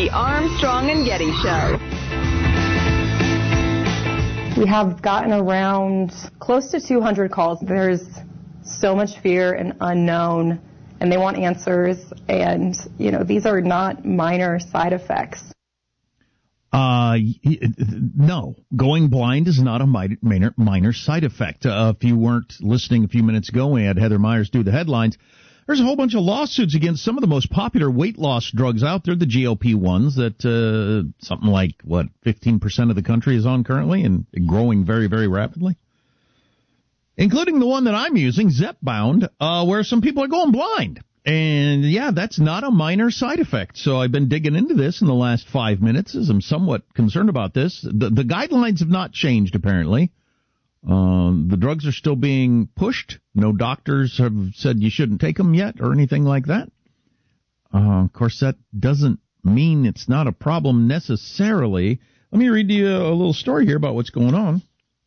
The Armstrong and Getty Show. We have gotten around close to 200 calls. There's so much fear and unknown, and they want answers. And, these are not minor side effects. No, going blind is not a minor side effect. If you weren't listening a few minutes ago, we had Heather Myers do the headlines. There's a whole bunch of lawsuits against some of the most popular weight loss drugs out there, the GLP-1s that something like, 15% of the country is on currently and growing very, very rapidly, including the one that I'm using, Zepbound, where some people are going blind. And, yeah, that's not a minor side effect. So I've been digging into this in the last 5 minutes as I'm somewhat concerned about this. The guidelines have not changed, apparently. The drugs are still being pushed. No doctors have said you shouldn't take them yet or anything like that. Of course, that doesn't mean it's not a problem necessarily. Let me read you a little story here about what's going on.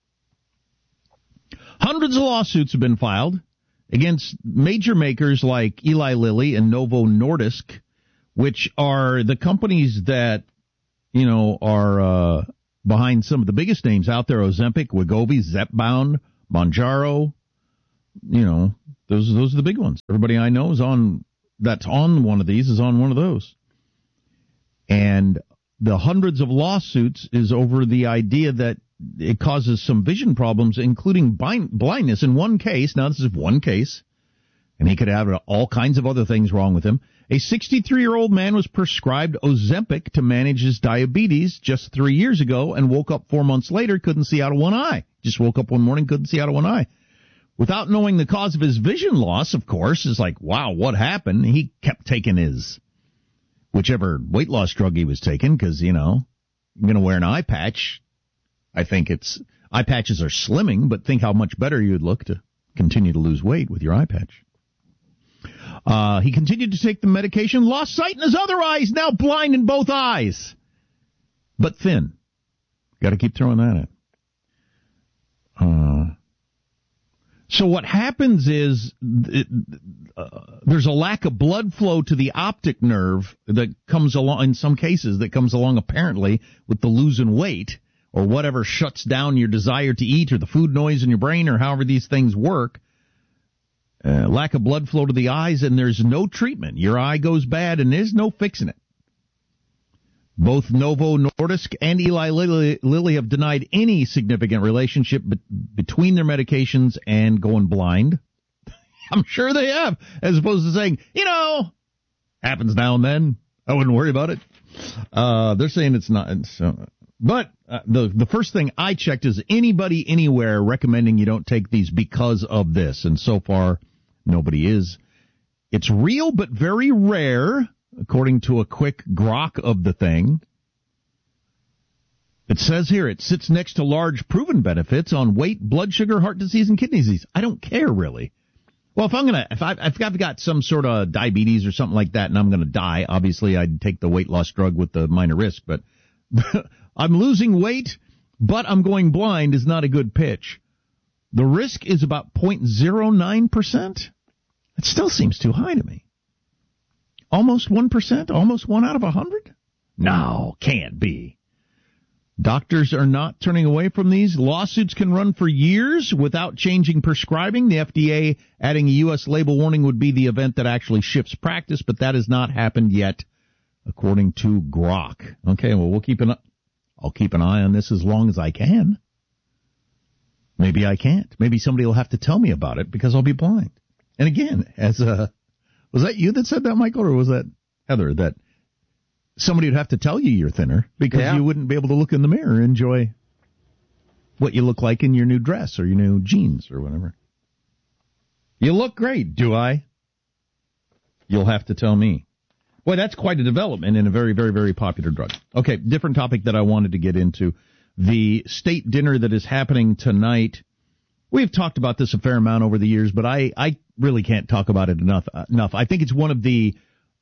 Hundreds of lawsuits have been filed against major makers like Eli Lilly and Novo Nordisk, which are the companies that, are behind some of the biggest names out there: Ozempic, Wegovy, Zepbound, Mounjaro. Those are the big ones. Everybody I know that's on one of these is on one of those. And the hundreds of lawsuits is over the idea that it causes some vision problems, including blindness. In one case, now this is one case, and he could have all kinds of other things wrong with him. A 63-year-old man was prescribed Ozempic to manage his diabetes just 3 years ago and woke up 4 months later, couldn't see out of one eye. Just woke up one morning, couldn't see out of one eye. Without knowing the cause of his vision loss, of course, is like, wow, what happened? He kept taking his whichever weight loss drug he was taking because, you're going to wear an eye patch. I think eye patches are slimming, but think how much better you'd look to continue to lose weight with your eye patch. He continued to take the medication, lost sight in his other eyes, now blind in both eyes, but thin. Got to keep throwing that in. So what happens is there's a lack of blood flow to the optic nerve that comes along, in some cases, that comes along apparently with the losing weight, or whatever shuts down your desire to eat, or the food noise in your brain, or however these things work. Lack of blood flow to the eyes, and there's no treatment. Your eye goes bad, and there's no fixing it. Both Novo Nordisk and Eli Lilly have denied any significant relationship between their medications and going blind. I'm sure they have, as opposed to saying, happens now and then. I wouldn't worry about it. They're saying it's not. But the first thing I checked is anybody anywhere recommending you don't take these because of this, and so far nobody is. It's real but very rare, according to a quick grok of the thing. It says here it sits next to large proven benefits on weight, blood sugar, heart disease, and kidney disease. I don't care really. Well, if I've got some sort of diabetes or something like that and I'm going to die, obviously I'd take the weight loss drug with the minor risk, but I'm losing weight, but I'm going blind is not a good pitch. The risk is about 0.09%. It still seems too high to me. Almost 1%? Almost 1 out of 100? No, can't be. Doctors are not turning away from these. Lawsuits can run for years without changing prescribing. The FDA adding a U.S. label warning would be the event that actually shifts practice, but that has not happened yet, according to Grok. Okay, well, I'll keep an eye on this as long as I can. Maybe I can't. Maybe somebody will have to tell me about it because I'll be blind. And again, was that you that said that, Michael, or was that Heather, that somebody would have to tell you you're thinner because you wouldn't be able to look in the mirror and enjoy what you look like in your new dress or your new jeans or whatever? You look great, do I? You'll have to tell me. Boy, that's quite a development in a very, very, very popular drug. Okay, different topic that I wanted to get into. The state dinner that is happening tonight. We've talked about this a fair amount over the years, but I really can't talk about it enough. I think it's one of the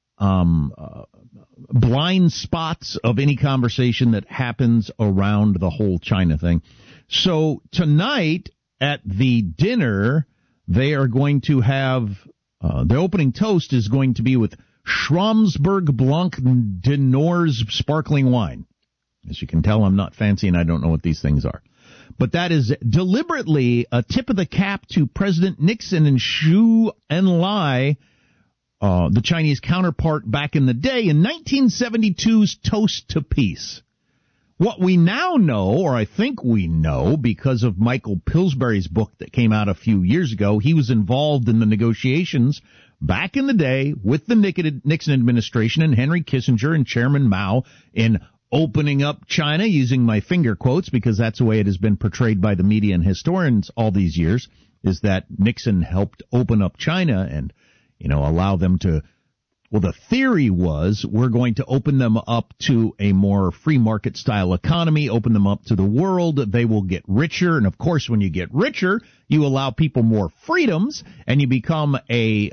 blind spots of any conversation that happens around the whole China thing. So tonight at the dinner, they are going to have the opening toast is going to be with Schramsberg Blanc de Nors sparkling wine. As you can tell, I'm not fancy and I don't know what these things are. But that is deliberately a tip of the cap to President Nixon and Zhou Enlai, the Chinese counterpart back in the day, in 1972's Toast to Peace. What we now know, or I think we know, because of Michael Pillsbury's book that came out a few years ago, he was involved in the negotiations back in the day with the Nixon administration and Henry Kissinger and Chairman Mao in opening up China, using my finger quotes because that's the way it has been portrayed by the media and historians all these years, is that Nixon helped open up China and, allow them to, well, the theory was we're going to open them up to a more free market style economy, open them up to the world, they will get richer, and of course when you get richer, you allow people more freedoms, and you become a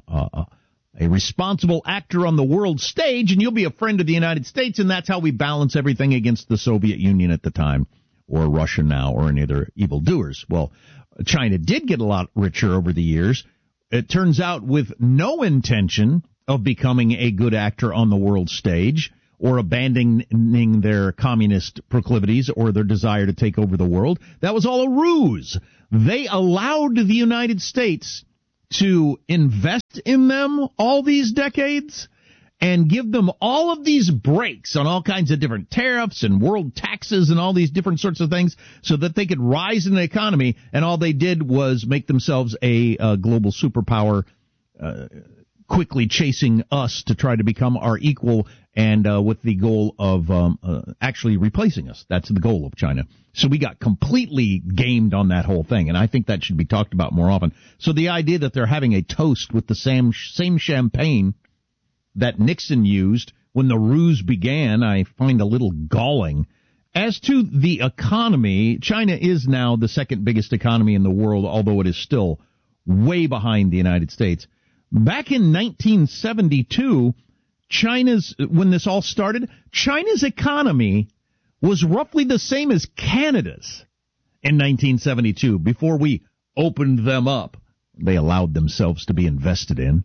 responsible actor on the world stage, and you'll be a friend of the United States, and that's how we balance everything against the Soviet Union at the time, or Russia now, or any other evildoers. Well, China did get a lot richer over the years. It turns out with no intention of becoming a good actor on the world stage, or abandoning their communist proclivities or their desire to take over the world. That was all a ruse. They allowed the United States to invest in them all these decades and give them all of these breaks on all kinds of different tariffs and world taxes and all these different sorts of things so that they could rise in the economy, and all they did was make themselves a global superpower, quickly chasing us to try to become our equal, and with the goal of actually replacing us. That's the goal of China. So we got completely gamed on that whole thing, and I think that should be talked about more often. So the idea that they're having a toast with the same champagne that Nixon used when the ruse began, I find a little galling. As to the economy, China is now the second biggest economy in the world, although it is still way behind the United States. Back in 1972, when this all started, China's economy was roughly the same as Canada's in 1972, before we opened them up. They allowed themselves to be invested in,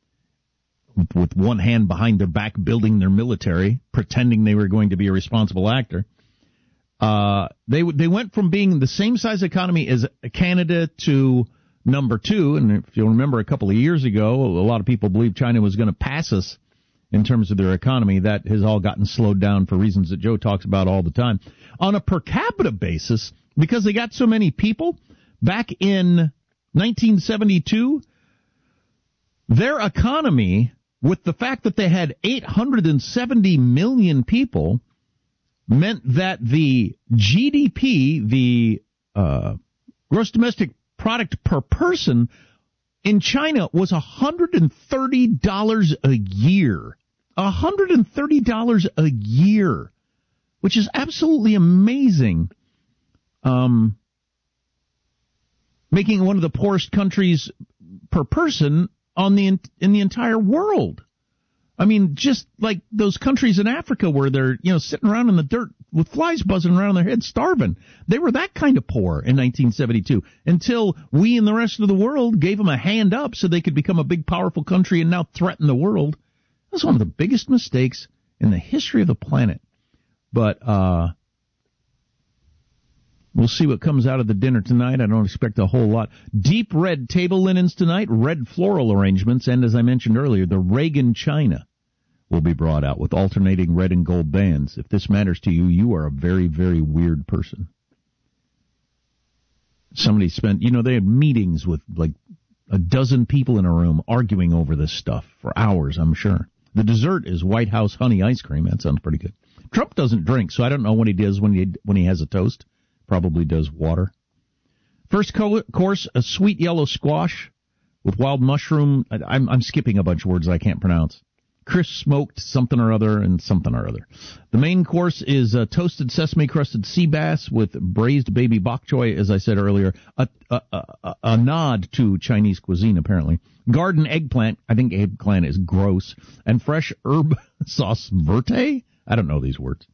with one hand behind their back, building their military, pretending they were going to be a responsible actor. They went from being the same size economy as Canada to number two, and if you'll remember a couple of years ago, a lot of people believed China was going to pass us in terms of their economy. That has all gotten slowed down for reasons that Joe talks about all the time. On a per capita basis, because they got so many people, back in 1972, their economy, with the fact that they had 870 million people, meant that the GDP, the gross domestic product per person in China was $130 a year. $130 a year, which is absolutely amazing. Making one of the poorest countries per person in the entire world. I mean, just like those countries in Africa where they're, sitting around in the dirt with flies buzzing around their heads, starving. They were that kind of poor in 1972, until we and the rest of the world gave them a hand up so they could become a big, powerful country and now threaten the world. That's one of the biggest mistakes in the history of the planet. But we'll see what comes out of the dinner tonight. I don't expect a whole lot. Deep red table linens tonight, red floral arrangements, and as I mentioned earlier, the Reagan China will be brought out with alternating red and gold bands. If this matters to you, you are a very, very weird person. Somebody spent, they had meetings with like a dozen people in a room arguing over this stuff for hours, I'm sure. The dessert is White House honey ice cream. That sounds pretty good. Trump doesn't drink, so I don't know what he does when he has a toast. Probably does water. First course, a sweet yellow squash with wild mushroom. I'm skipping a bunch of words I can't pronounce. Crisp smoked something or other and something or other. The main course is toasted sesame-crusted sea bass with braised baby bok choy, as I said earlier, a nod to Chinese cuisine, apparently. Garden eggplant, I think eggplant is gross, and fresh herb sauce verte? I don't know these words.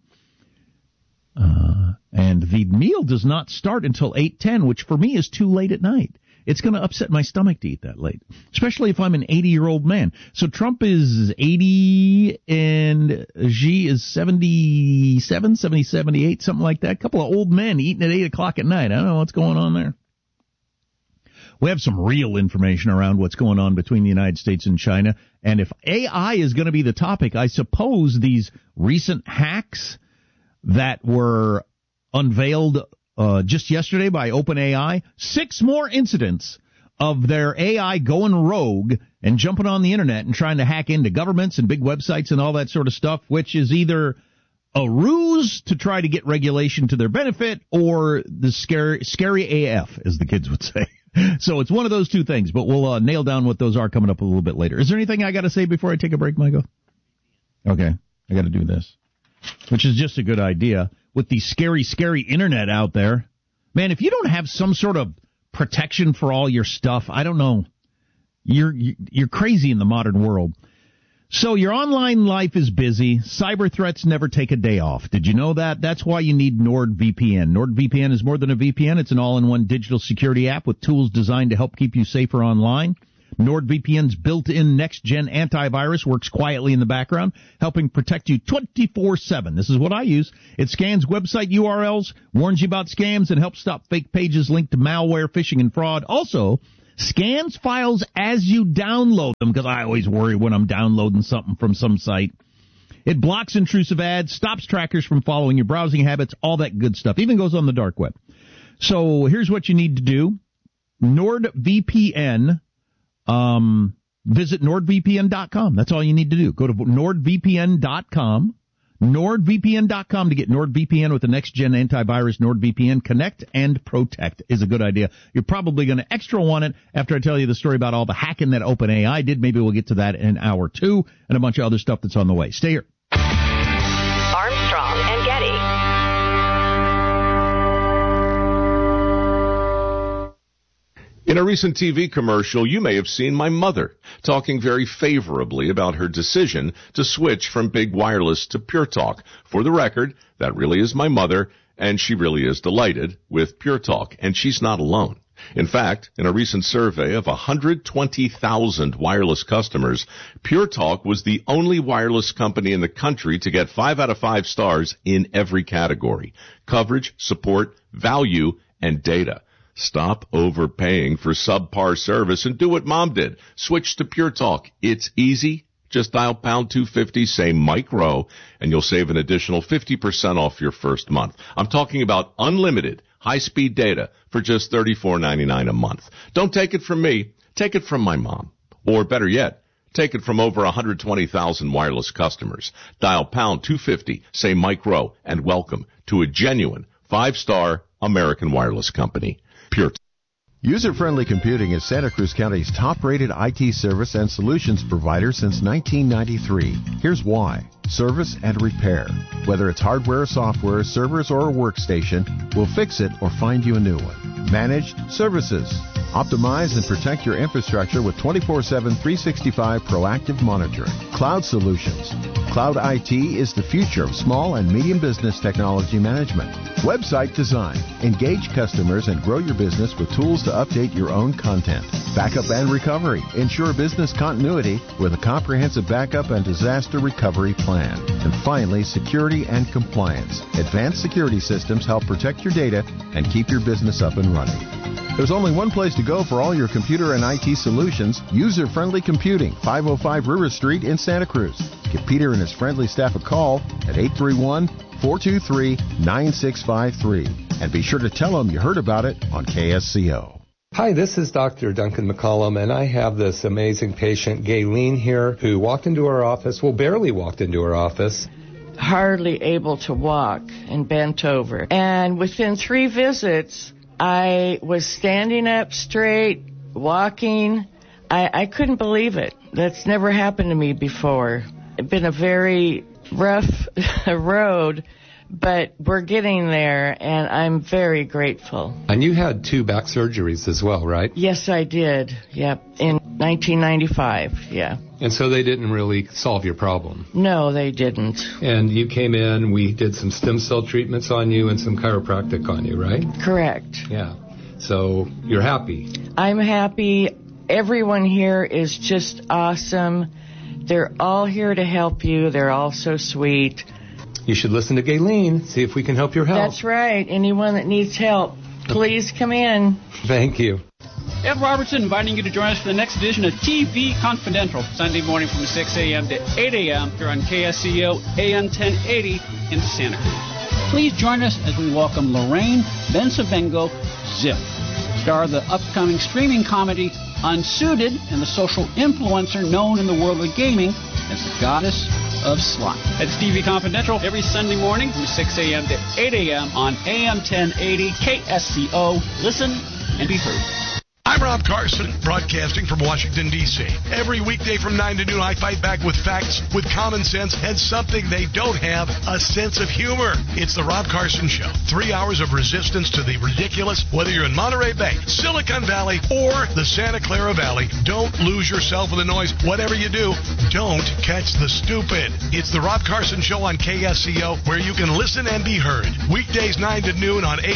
And the meal does not start until 8:10, which for me is too late at night. it's going to upset my stomach to eat that late, especially if I'm an 80-year-old man. So Trump is 80 and Xi is 77, 78, something like that. A couple of old men eating at 8 o'clock at night. I don't know what's going on there. We have some real information around what's going on between the United States and China. And if AI is going to be the topic, I suppose these recent hacks that were unveiled just yesterday by OpenAI, 6 more incidents of their AI going rogue and jumping on the internet and trying to hack into governments and big websites and all that sort of stuff, which is either a ruse to try to get regulation to their benefit or the scary AF, as the kids would say. So it's one of those two things, but we'll nail down what those are coming up a little bit later. Is there anything I got to say before I take a break, Michael? Okay, I got to do this, which is just a good idea with the scary internet out there. Man, if you don't have some sort of protection for all your stuff, I don't know. You're crazy in the modern world. So your online life is busy. Cyber threats never take a day off. Did you know that? That's why you need NordVPN. NordVPN is more than a VPN. It's an all-in-one digital security app with tools designed to help keep you safer online. NordVPN's built-in next-gen antivirus works quietly in the background, helping protect you 24/7. This is what I use. It scans website URLs, warns you about scams, and helps stop fake pages linked to malware, phishing, and fraud. Also, scans files as you download them, because I always worry when I'm downloading something from some site. It blocks intrusive ads, stops trackers from following your browsing habits, all that good stuff. Even goes on the dark web. So here's what you need to do. NordVPN. Visit NordVPN.com. That's all you need to do. Go to NordVPN.com. NordVPN.com to get NordVPN with the next-gen antivirus. NordVPN Connect and Protect is a good idea. You're probably going to extra want it after I tell you the story about all the hacking that OpenAI did. Maybe we'll get to that in hour 2 and a bunch of other stuff that's on the way. Stay here. Armstrong and Getty. In a recent TV commercial, you may have seen my mother talking very favorably about her decision to switch from big wireless to Pure Talk. For the record, that really is my mother, and she really is delighted with Pure Talk, and she's not alone. In fact, in a recent survey of 120,000 wireless customers, Pure Talk was the only wireless company in the country to get 5 out of 5 stars in every category: coverage, support, value, and data. Stop overpaying for subpar service and do what Mom did. Switch to Pure Talk. It's easy. Just dial pound 250, say Mike Rowe, and you'll save an additional 50% off your first month. I'm talking about unlimited high-speed data for just $34.99 a month. Don't take it from me. Take it from my mom. Or better yet, take it from over 120,000 wireless customers. Dial pound 250, say Mike Rowe, and welcome to a genuine 5-star American wireless company. Pure. User-Friendly Computing is Santa Cruz County's top-rated IT service and solutions provider since 1993. Here's why. Service and repair. Whether it's hardware or software, servers or a workstation, we'll fix it or find you a new one. Managed services. Optimize and protect your infrastructure with 24/7, 365 proactive monitoring. Cloud solutions. Cloud IT is the future of small and medium business technology management. Website design. Engage customers and grow your business with tools to update your own content. Backup and recovery. Ensure business continuity with a comprehensive backup and disaster recovery plan. And finally, security and compliance. Advanced security systems help protect your data and keep your business up and running. There's only one place to go for all your computer and IT solutions: User-Friendly Computing, 505 River Street in Santa Cruz. Give Peter and his friendly staff a call at 831-423-9653. And be sure to tell them you heard about it on KSCO. Hi, this is Dr. Duncan McCollum, and I have this amazing patient, Gayleen, here, who walked into our office, barely walked into our office. Hardly able to walk and bent over. And within 3 visits, I was standing up straight, walking. I couldn't believe it. That's never happened to me before. It's been a very rough road, but we're getting there, and I'm very grateful. And you had 2 back surgeries as well, right? Yes, I did. Yep, in 1995, yeah. And so they didn't really solve your problem? No, they didn't. And you came in, we did some stem cell treatments on you and some chiropractic on you, right? Correct. Yeah. So you're happy. I'm happy. Everyone here is just awesome. They're all here to help you. They're all so sweet. You should listen to Gayleen, see if we can help your health. That's right. Anyone that needs help, please come in. Thank you. Ed Robertson inviting you to join us for the next edition of TV Confidential, Sunday morning from 6 a.m. to 8 a.m. here on KSCO AM 1080 in Santa Cruz. Please join us as we welcome Lorraine Bensavengo Zip, star of the upcoming streaming comedy Unsuited, and the social influencer known in the world of gaming as the Goddess of Slot. That's TV Confidential every Sunday morning from 6 a.m. to 8 a.m. on AM 1080 KSCO. Listen and be heard. I'm Rob Carson, broadcasting from Washington, D.C. Every weekday from 9 to noon, I fight back with facts, with common sense, and something they don't have, a sense of humor. It's the Rob Carson Show. 3 hours of resistance to the ridiculous, whether you're in Monterey Bay, Silicon Valley, or the Santa Clara Valley. Don't lose yourself in the noise. Whatever you do, don't catch the stupid. It's the Rob Carson Show on KSCO, where you can listen and be heard. Weekdays 9 to noon on